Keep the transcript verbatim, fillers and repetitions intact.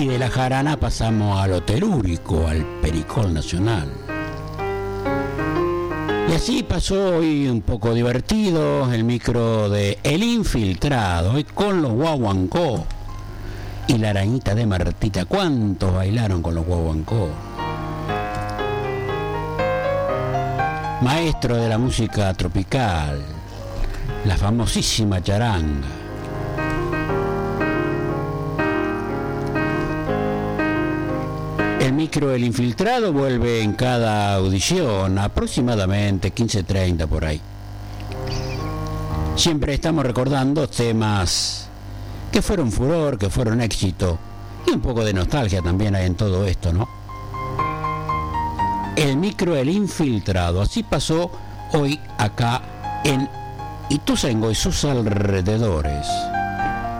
Y de la jarana pasamos a lo telúrico, al pericol nacional. Y así pasó hoy un poco divertido el micro de El Infiltrado, hoy con los guaguancó y la arañita de Martita. ¿Cuántos bailaron con los guaguancó? Maestro de la música tropical, la famosísima charanga. El micro El Infiltrado vuelve en cada audición, aproximadamente quince treinta por ahí. Siempre estamos recordando temas que fueron furor, que fueron éxito, y un poco de nostalgia también hay en todo esto, ¿no? El micro El Infiltrado, así pasó hoy acá en Ituzaingó y sus alrededores.